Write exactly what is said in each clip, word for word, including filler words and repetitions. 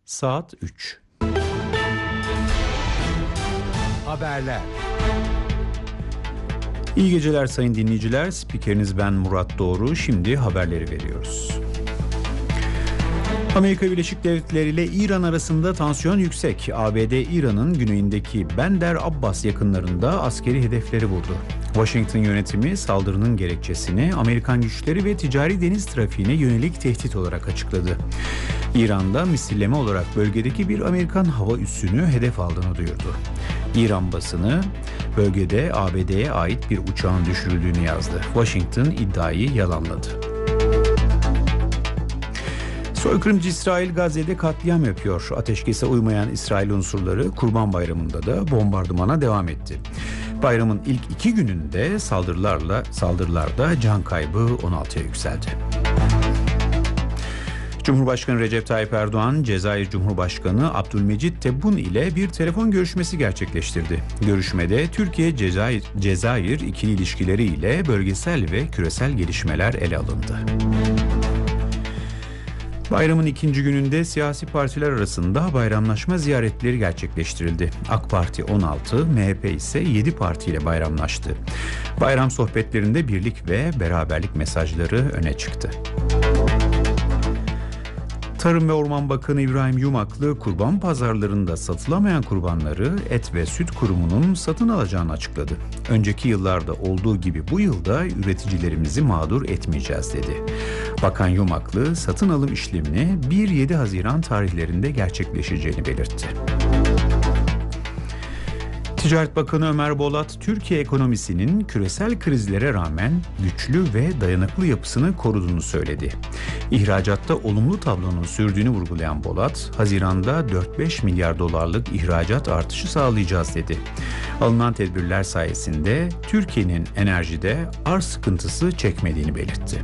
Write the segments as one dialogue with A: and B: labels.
A: Saat üç.
B: Haberler.
A: İyi geceler sayın dinleyiciler. Spikeriniz ben Murat Doğru. Şimdi haberleri veriyoruz. Amerika Birleşik Devletleri ile İran arasında tansiyon yüksek. A B D, İran'ın güneyindeki Bender Abbas yakınlarında askeri hedefleri vurdu. Washington yönetimi saldırının gerekçesini Amerikan güçleri ve ticari deniz trafiğine yönelik tehdit olarak açıkladı. İran'da misilleme olarak bölgedeki bir Amerikan hava üssünü hedef aldığını duyurdu. İran basını bölgede A B D'ye ait bir uçağın düşürüldüğünü yazdı. Washington iddiayı yalanladı. Soykırımcı İsrail Gazze'de katliam yapıyor. Ateşkese uymayan İsrail unsurları Kurban Bayramı'nda da bombardımana devam etti. Bayramın ilk iki gününde saldırılarla saldırılarda can kaybı on altıya yükseldi. Cumhurbaşkanı Recep Tayyip Erdoğan, Cezayir Cumhurbaşkanı Abdülmecit Tebboune ile bir telefon görüşmesi gerçekleştirdi. Görüşmede Türkiye-Cezayir Cezayir ikili ilişkileri ile bölgesel ve küresel gelişmeler ele alındı. Bayramın ikinci gününde siyasi partiler arasında bayramlaşma ziyaretleri gerçekleştirildi. AK Parti on altı, M H P ise yedi partiyle bayramlaştı. Bayram sohbetlerinde birlik ve beraberlik mesajları öne çıktı. Tarım ve Orman Bakanı İbrahim Yumaklı, kurban pazarlarında satılamayan kurbanları Et ve Süt Kurumu'nun satın alacağını açıkladı. Önceki yıllarda olduğu gibi bu yılda üreticilerimizi mağdur etmeyeceğiz dedi. Bakan Yumaklı, satın alım işlemini bir yedi Haziran tarihlerinde gerçekleşeceğini belirtti. Ticaret Bakanı Ömer Bolat, Türkiye ekonomisinin küresel krizlere rağmen güçlü ve dayanıklı yapısını koruduğunu söyledi. İhracatta olumlu tablonun sürdüğünü vurgulayan Bolat, Haziran'da dört beş milyar dolarlık ihracat artışı sağlayacağız dedi. Alınan tedbirler sayesinde Türkiye'nin enerjide arz sıkıntısı çekmediğini belirtti.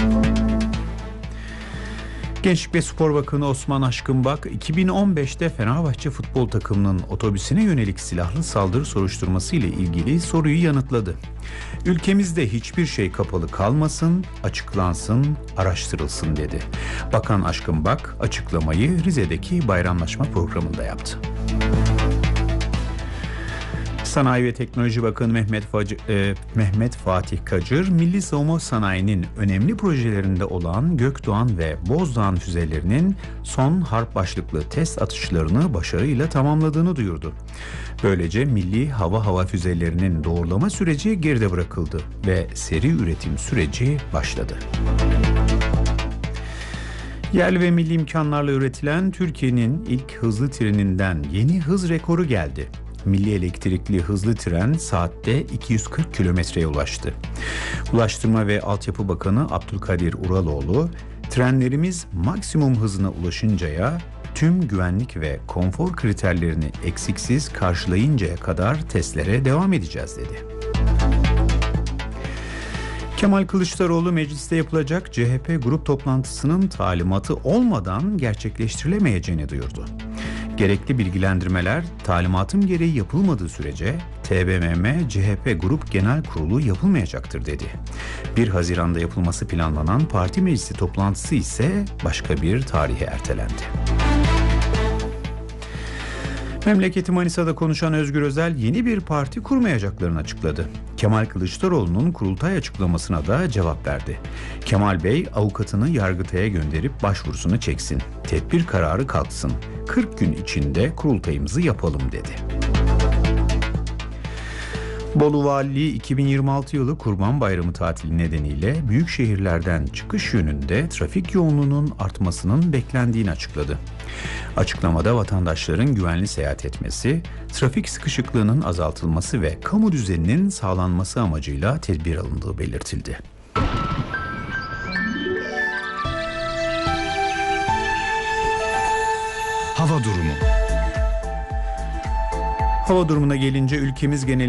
A: Gençlik ve Spor Bakanı Osman Aşkınbak, iki bin on beşte Fenerbahçe futbol takımının otobüsüne yönelik silahlı saldırı soruşturması ile ilgili soruyu yanıtladı. Ülkemizde hiçbir şey kapalı kalmasın, açıklansın, araştırılsın dedi. Bakan Aşkınbak açıklamayı Rize'deki bayramlaşma programında yaptı. Sanayi ve Teknoloji Bakanı Mehmet, Facı, e, Mehmet Fatih Kacır, Milli Savunma Sanayi'nin önemli projelerinde olan Gökdoğan ve Bozdağ füzelerinin son harp başlıklı test atışlarını başarıyla tamamladığını duyurdu. Böylece milli hava hava füzelerinin doğrulama süreci geride bırakıldı ve seri üretim süreci başladı. Yerli ve milli imkanlarla üretilen Türkiye'nin ilk hızlı treninden yeni hız rekoru geldi. Milli elektrikli hızlı tren saatte iki yüz kırk kilometreye ulaştı. Ulaştırma ve Altyapı Bakanı Abdülkadir Uraloğlu, trenlerimiz maksimum hızına ulaşıncaya, tüm güvenlik ve konfor kriterlerini eksiksiz karşılayıncaya kadar testlere devam edeceğiz dedi. Kemal Kılıçdaroğlu mecliste yapılacak C H P grup toplantısının talimatı olmadan gerçekleştirilemeyeceğini duyurdu. Gerekli bilgilendirmeler talimatım gereği yapılmadığı sürece T B M M C H P Grup Genel Kurulu yapılmayacaktır dedi. bir Haziran'da yapılması planlanan parti meclisi toplantısı ise başka bir tarihe ertelendi. Memleketi Manisa'da konuşan Özgür Özel yeni bir parti kurmayacaklarını açıkladı. Kemal Kılıçdaroğlu'nun kurultay açıklamasına da cevap verdi. Kemal Bey avukatını Yargıtay'a gönderip başvurusunu çeksin. Tedbir kararı kalksın. kırk gün içinde kurultayımızı yapalım dedi. Bolu Valiliği iki bin yirmi altı yılı Kurban Bayramı tatili nedeniyle büyük şehirlerden çıkış yönünde trafik yoğunluğunun artmasının beklendiğini açıkladı. Açıklamada vatandaşların güvenli seyahat etmesi, trafik sıkışıklığının azaltılması ve kamu düzeninin sağlanması amacıyla tedbir alındığı belirtildi.
B: Hava durumu.
A: Hava durumuna gelince ülkemiz genelinde